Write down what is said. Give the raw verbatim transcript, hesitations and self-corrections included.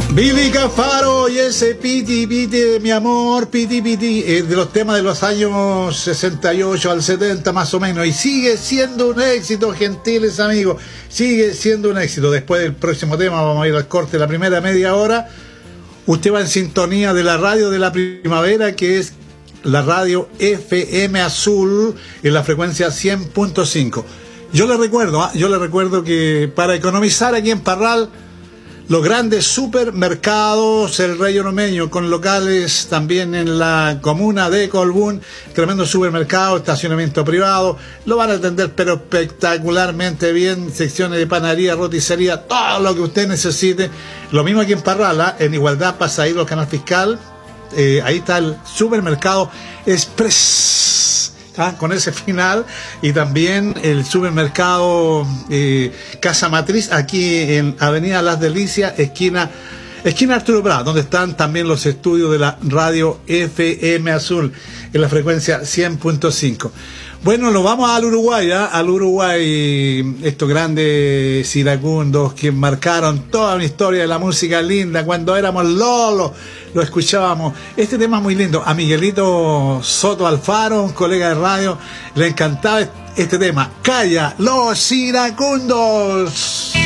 Billy Cafaro y ese Piti Piti, mi amor, Piti Piti, eh, de los temas de los años sesenta y ocho al setenta más o menos, y sigue siendo un éxito, gentiles amigos, sigue siendo un éxito. Después del próximo tema vamos a ir al corte de la primera media hora. Usted va en sintonía de la radio de la primavera, que es la radio F M Azul, en la frecuencia cien punto cinco. Yo le recuerdo, ¿eh? yo le recuerdo que para economizar aquí en Parral, los grandes supermercados, el Rey Oromeño, con locales también en la comuna de Colbún, tremendo supermercado, estacionamiento privado, lo van a atender pero espectacularmente bien, secciones de panadería, roticería, todo lo que usted necesite. Lo mismo aquí en Parral, en Igualdad, Pasaído, Canal Fiscal, eh, ahí está el supermercado Express. ¿Ah? Con ese final, y también el supermercado eh, Casa Matriz aquí en Avenida Las Delicias, esquina esquina Arturo Prat, donde están también los estudios de la radio F M Azul en la frecuencia cien punto cinco. Bueno, nos vamos al Uruguay, ¿eh? al Uruguay, estos grandes iracundos que marcaron toda una historia de la música linda. Cuando éramos lolos, lo escuchábamos. Este tema es muy lindo. A Miguelito Soto Alfaro, un colega de radio, le encantaba este tema. Calla, los iracundos.